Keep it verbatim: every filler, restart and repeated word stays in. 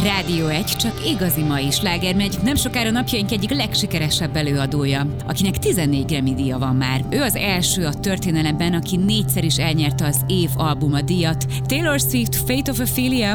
Rádió egy, csak igazi mai sláger megy, nem sokára napjaink egyik legsikeresebb előadója, akinek tizennégy Grammy-díja van már. Ő az első a történelemben, aki négyszer is elnyerte az év albuma díjat. Taylor Swift, Fate of Ophelia,